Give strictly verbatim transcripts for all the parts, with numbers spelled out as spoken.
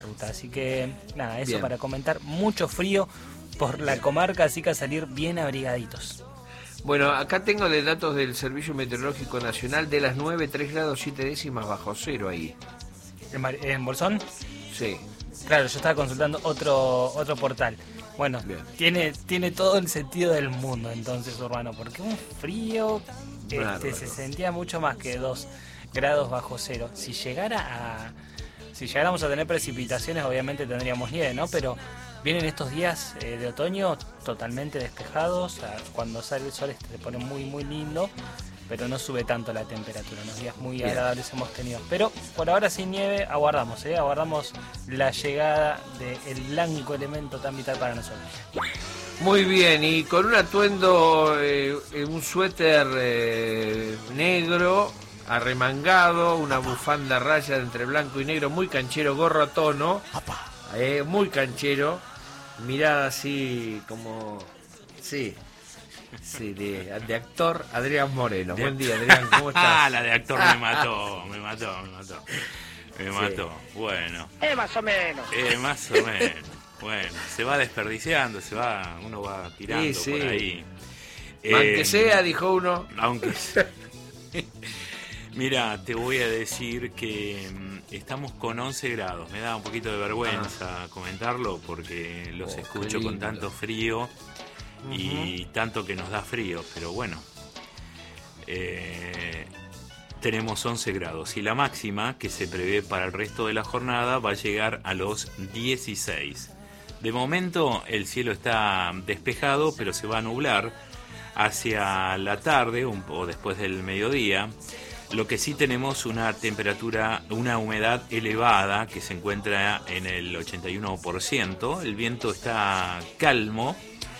Así que nada, eso Bien. para comentar. Mucho frío por la comarca, así que a salir bien abrigaditos. Bueno, acá tengo de datos del Servicio Meteorológico Nacional de las nueve, tres grados siete décimas bajo cero ahí. ¿En, Mar- en Bolsón? Sí. Claro, yo estaba consultando otro otro portal. Bueno, Bien. tiene tiene todo el sentido del mundo entonces, Urbano, porque un frío este, Bárbaro. se sentía mucho más que dos grados bajo cero. Si llegara a si llegáramos a tener precipitaciones, obviamente tendríamos nieve, ¿no? Pero vienen estos días eh, de otoño totalmente despejados, o sea, cuando sale el sol se pone muy muy lindo, pero no sube tanto la temperatura, unos días muy Bien. agradables hemos tenido. Pero por ahora sin nieve, aguardamos, ¿eh? Aguardamos la llegada del blanco elemento tan vital para nosotros. Muy bien, y con un atuendo, eh, un suéter eh, negro, arremangado, una bufanda raya entre blanco y negro, muy canchero, gorro a tono, eh, muy canchero, mirada así como, sí, sí, de, de actor Adrián Moreno. De Buen día, Adrián, ¿cómo estás? Ah, la de actor me mató, me mató, me mató. Me Sí. mató. Bueno, Eh, más o menos. eh, más o menos. Bueno, se va desperdiciando, se va, uno va tirando Sí, sí. por ahí. Aunque Eh, sea, dijo uno. Aunque sea. Mira, te voy a decir que mm, estamos con once grados. Me da un poquito de vergüenza comentarlo porque los Oh, qué escucho con lindo. tanto frío y tanto que nos da frío. Pero bueno, eh, tenemos once grados y la máxima que se prevé para el resto de la jornada va a llegar a los dieciséis. De momento el cielo está despejado, pero se va a nublar hacia la tarde un, o después del mediodía. Lo que sí tenemos una temperatura, una humedad elevada que se encuentra en el ochenta y uno por ciento. El viento está calmo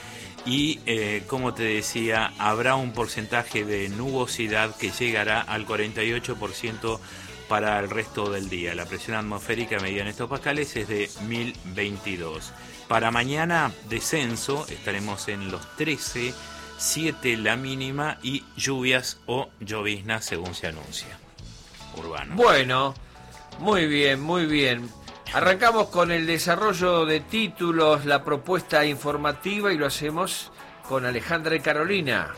y, eh, como te decía, habrá un porcentaje de nubosidad que llegará al cuarenta y ocho por ciento para el resto del día. La presión atmosférica medida en hectopascales es de mil veintidós. Para mañana, descenso, estaremos en los trece, siete la mínima y lluvias o lloviznas según se anuncia. Urbano. Bueno, muy bien, muy bien. Arrancamos con el desarrollo de títulos, la propuesta informativa y lo hacemos con Alejandra y Carolina.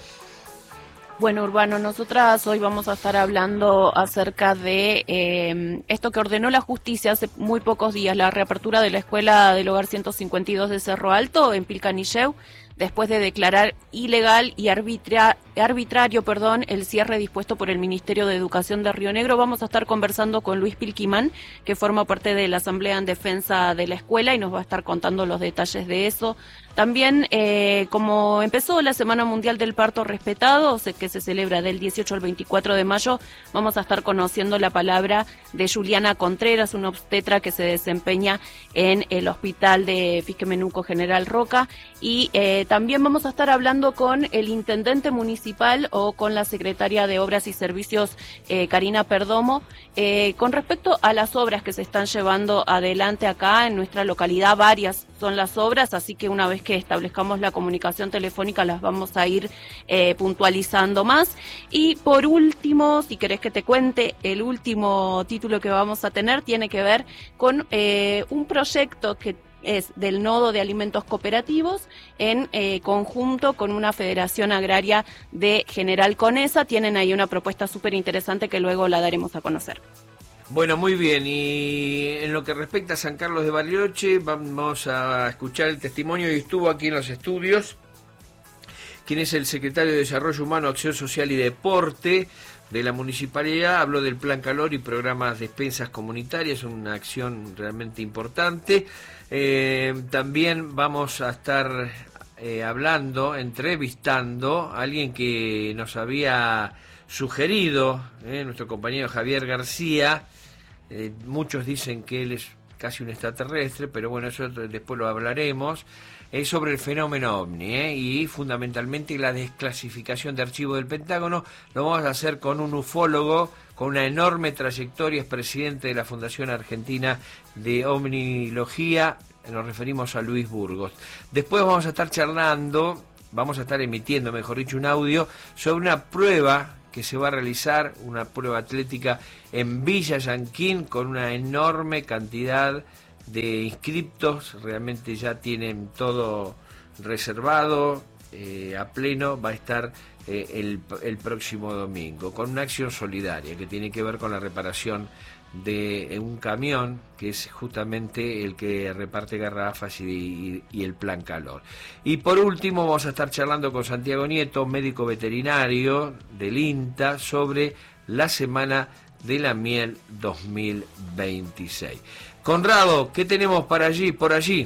Bueno, Urbano, nosotras hoy vamos a estar hablando acerca de eh, esto que ordenó la justicia hace muy pocos días, la reapertura de la escuela del Hogar ciento cincuenta y dos de Cerro Alto en Pilcanilleu, después de declarar ilegal y arbitra, arbitrario perdón, el cierre dispuesto por el Ministerio de Educación de Río Negro. Vamos a estar conversando con Luis Pilquimán, que forma parte de la Asamblea en Defensa de la Escuela y nos va a estar contando los detalles de eso. También, eh, como empezó la Semana Mundial del Parto Respetado, que se celebra del dieciocho al veinticuatro de mayo, vamos a estar conociendo la palabra de Juliana Contreras, una obstetra que se desempeña en el Hospital de Fisquemenuco General Roca, y eh, también vamos a estar hablando con el intendente municipal o con la secretaria de Obras y Servicios, eh, Karina Perdomo, eh, con respecto a las obras que se están llevando adelante acá en nuestra localidad. Varias son las obras, así que una vez que establezcamos la comunicación telefónica las vamos a ir eh, puntualizando más. Y por último, si querés que te cuente, el último título que vamos a tener tiene que ver con eh, un proyecto que es del Nodo de Alimentos Cooperativos en eh, conjunto con una federación agraria de General Conesa. Tienen ahí una propuesta súper interesante que luego la daremos a conocer. Bueno, muy bien, y en lo que respecta a San Carlos de Bariloche, vamos a escuchar el testimonio y estuvo aquí en los estudios, quien es el secretario de Desarrollo Humano, Acción Social y Deporte de la municipalidad. Habló del Plan Calor y programas de despensas comunitarias, una acción realmente importante. Eh, también vamos a estar eh, hablando, entrevistando a alguien que nos había sugerido, eh, nuestro compañero Javier García. Eh, muchos dicen que él es casi un extraterrestre, pero bueno, eso después lo hablaremos. Es sobre el fenómeno ovni, ¿eh? Y fundamentalmente la desclasificación de archivos del Pentágono. Lo vamos a hacer con un ufólogo con una enorme trayectoria, es presidente de la Fundación Argentina de Ovnilogía, nos referimos a Luis Burgos. Después vamos a estar charlando, vamos a estar emitiendo, mejor dicho, un audio sobre una prueba que se va a realizar, una prueba atlética en Villa Yanquín con una enorme cantidad de inscriptos, realmente ya tienen todo reservado, eh, a pleno, va a estar eh, el, el próximo domingo, con una acción solidaria que tiene que ver con la reparación de un camión, que es justamente el que reparte garrafas y, y, y el plan calor. Y por último vamos a estar charlando con Santiago Nieto, médico veterinario del INTA, sobre la Semana de la Miel dos mil veintiséis. Conrado, ¿qué tenemos para allí, por allí?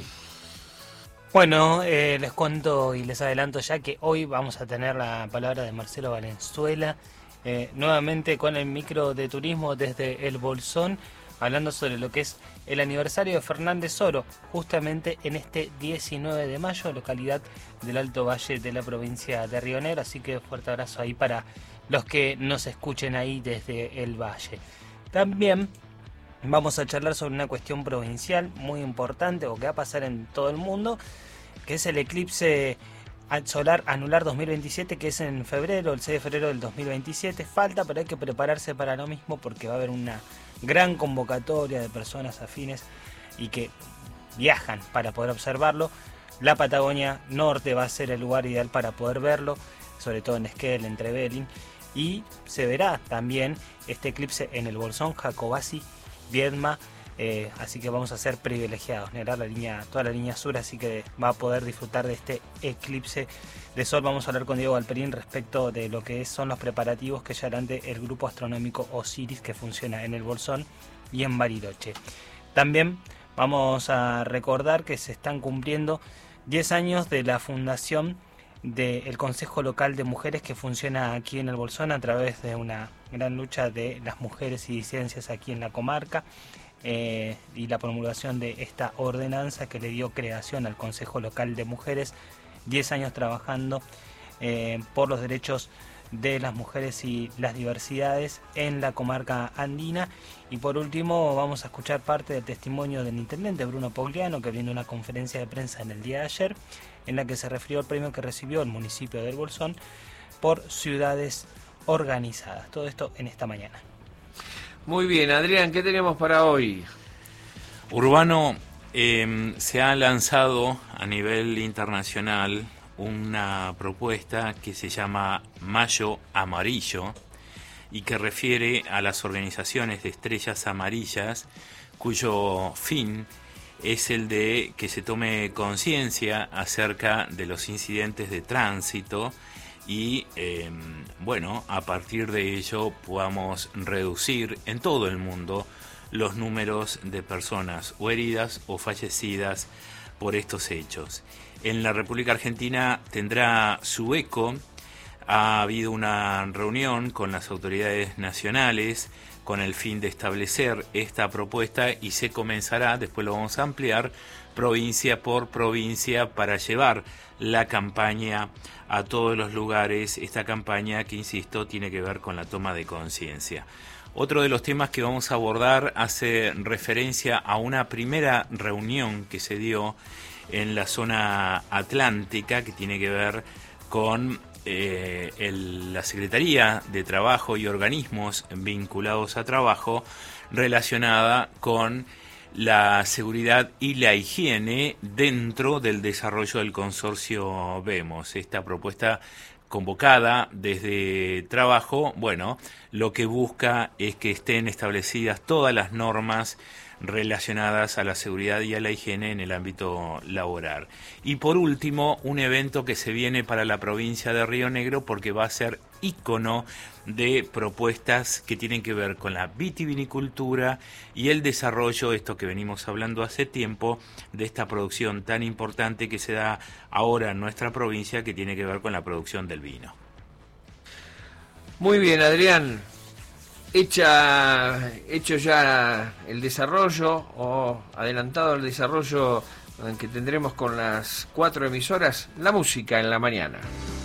Bueno, eh, les cuento y les adelanto ya que hoy vamos a tener la palabra de Marcelo Valenzuela, eh, nuevamente con el micro de turismo desde El Bolsón, hablando sobre lo que es el aniversario de Fernández Oro, justamente en este diecinueve de mayo, localidad del Alto Valle de la provincia de Río Negro, así que fuerte abrazo ahí para los que nos escuchen ahí desde el Valle. También vamos a charlar sobre una cuestión provincial muy importante o que va a pasar en todo el mundo, que es el eclipse solar anular dos mil veintisiete, que es en febrero, el seis de febrero del dos mil veintisiete. Falta, pero hay que prepararse para lo mismo porque va a haber una gran convocatoria de personas afines y que viajan para poder observarlo. La Patagonia Norte va a ser el lugar ideal para poder verlo, sobre todo en Esquel, en Trevelin, y se verá también este eclipse en el Bolsón, Jacobasi, Viedma, eh, así que vamos a ser privilegiados, negar la línea, toda la línea sur, así que va a poder disfrutar de este eclipse de sol. Vamos a hablar con Diego Galperín respecto de lo que son los preparativos que ya harán el grupo astronómico Osiris, que funciona en el Bolsón y en Bariloche. También vamos a recordar que se están cumpliendo diez años de la fundación del Consejo Local de Mujeres, que funciona aquí en el Bolsón a través de una gran lucha de las mujeres y disidencias aquí en la comarca, eh, y la promulgación de esta ordenanza que le dio creación al Consejo Local de Mujeres, diez años trabajando eh, por los derechos de las mujeres y las diversidades en la comarca andina. Y por último vamos a escuchar parte del testimonio del intendente Bruno Pogliano, que brindó una conferencia de prensa en el día de ayer, en la que se refirió al premio que recibió el municipio del Bolsón por ciudades organizadas. Todo esto en esta mañana. Muy bien, Adrián, ¿qué tenemos para hoy? Urbano, eh, se ha lanzado a nivel internacional una propuesta que se llama Mayo Amarillo y que refiere a las organizaciones de estrellas amarillas, cuyo fin es el de que se tome conciencia acerca de los incidentes de tránsito y, eh, bueno, a partir de ello podamos reducir en todo el mundo los números de personas o heridas o fallecidas por estos hechos. En la República Argentina tendrá su eco. Ha habido una reunión con las autoridades nacionales con el fin de establecer esta propuesta y se comenzará, después lo vamos a ampliar, provincia por provincia para llevar la campaña a todos los lugares, esta campaña que, insisto, tiene que ver con la toma de conciencia. Otro de los temas que vamos a abordar hace referencia a una primera reunión que se dio en la zona atlántica, que tiene que ver con eh, el, la Secretaría de Trabajo y organismos vinculados a trabajo, relacionada con la seguridad y la higiene dentro del desarrollo del consorcio Vemos. Esta propuesta convocada desde trabajo, bueno, lo que busca es que estén establecidas todas las normas relacionadas a la seguridad y a la higiene en el ámbito laboral. Y por último, un evento que se viene para la provincia de Río Negro porque va a ser ícono de propuestas que tienen que ver con la vitivinicultura y el desarrollo, esto que venimos hablando hace tiempo, de esta producción tan importante que se da ahora en nuestra provincia, que tiene que ver con la producción del vino. Muy bien, Adrián. Hecha, hecho ya el desarrollo o adelantado el desarrollo que tendremos con las cuatro emisoras, la música en la mañana.